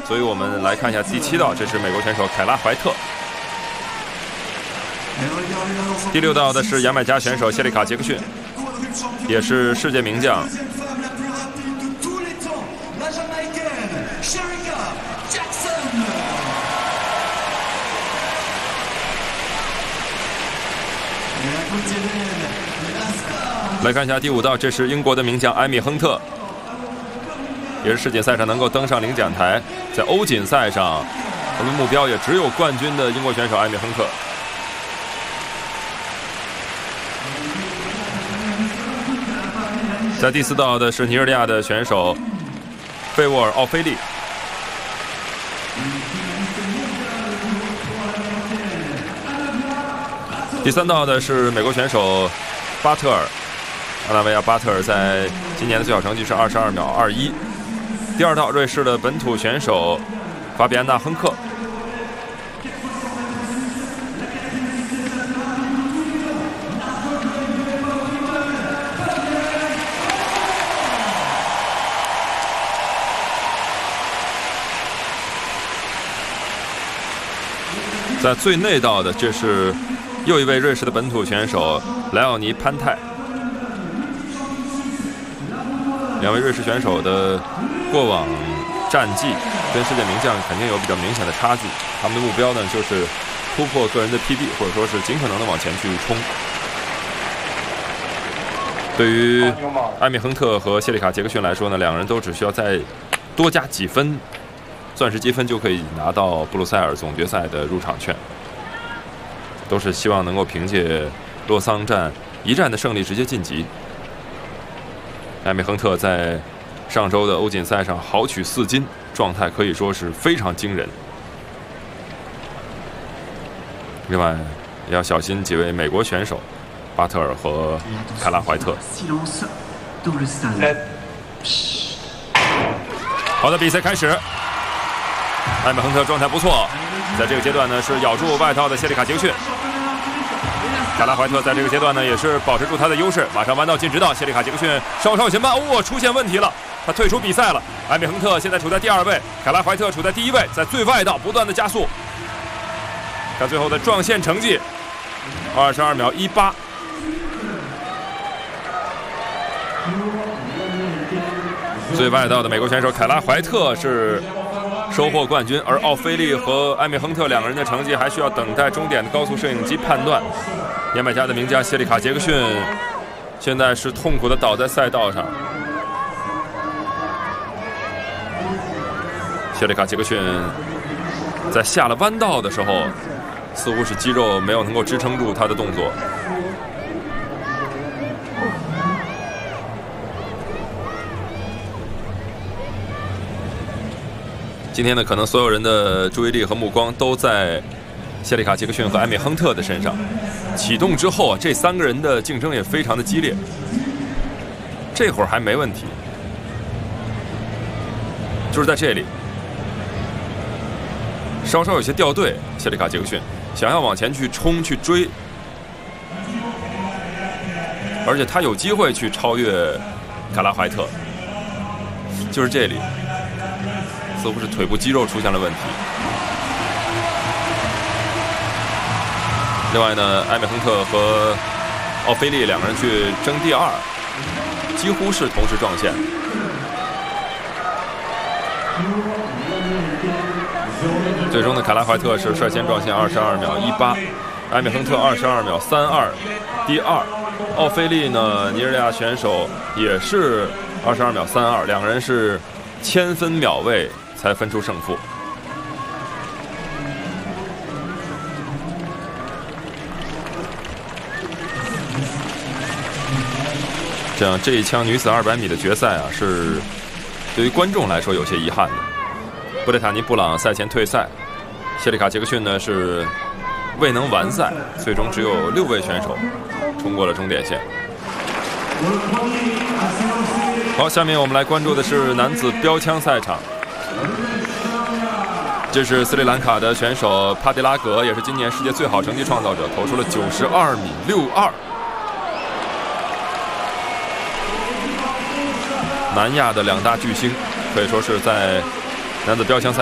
所以我们来看一下第7道，这是美国选手凯拉怀特。第6道的是牙买加选手谢里卡杰克逊，也是世界名将。来看一下第5道，这是英国的名将埃米亨特，也是世锦赛上能够登上领奖台，在欧锦赛上他们目标也只有冠军的英国选手埃米亨特。在第4道的是尼日利亚的选手费沃尔·奥菲利。第3道的是美国选手巴特尔，阿纳维亚·巴特尔在今年的最好成绩是22秒21。第2道瑞士的本土选手法比安娜·亨克。在最内道的，这是又一位瑞士的本土选手莱奥尼·潘泰。2位瑞士选手的过往战绩跟世界名将肯定有比较明显的差距，他们的目标呢就是突破个人的 PB， 或者说是尽可能的往前去冲。对于埃米亨特和谢里卡杰克逊来说呢，两人都只需要再多加几分钻石积分就可以拿到布鲁塞尔总决赛的入场券，都是希望能够凭借洛桑站一战的胜利直接晋级。埃米亨特在上周的欧锦赛上豪取4金，状态可以说是非常惊人。另外也要小心几位美国选手巴特尔和凯拉怀特。好的，比赛开始。埃米亨特状态不错，在这个阶段呢是咬住外套的谢里卡杰克逊。凯拉怀特在这个阶段呢也是保持住他的优势，马上弯道进直道，谢里卡杰克逊稍稍前慢，出现问题了，他退出比赛了。埃米亨特现在处在第2位，凯拉怀特处在第1位，在最外道不断的加速。看最后的撞线成绩，22秒18。最外道的美国选手凯拉怀特是收获冠军，而奥菲利和埃米亨特2个人的成绩还需要等待终点的高速摄影机判断。牙买加的名将谢里卡杰克逊现在是痛苦的倒在赛道上。谢里卡杰克逊在下了弯道的时候，似乎是肌肉没有能够支撑住他的动作。今天呢，可能所有人的注意力和目光都在谢里卡杰克逊和埃米亨特的身上。启动之后啊，这3个人的竞争也非常的激烈。这会儿还没问题，就是在这里稍稍有些掉队。谢里卡杰克逊想要往前去冲去追，而且他有机会去超越凯拉怀特，就是这里似乎是腿部肌肉出现了问题。另外呢，埃米亨特和奥菲利2个人去争第2，几乎是同时撞线。最终的凯拉怀特是率先撞线22秒18，埃米亨特22秒32，第2。奥菲利呢，尼日利亚选手也是22秒32，2个人是1000分秒位才分出胜负。这一枪女子200米的决赛啊，是对于观众来说有些遗憾的。布列塔尼·布朗赛前退赛，谢里卡杰克逊呢是未能完赛，最终只有6位选手冲过了终点线。好，下面我们来关注的是男子标枪赛场。这是斯里兰卡的选手帕迪拉格，也是今年世界最好成绩创造者，投出了92米62。南亚的2大巨星可以说是在男子标枪赛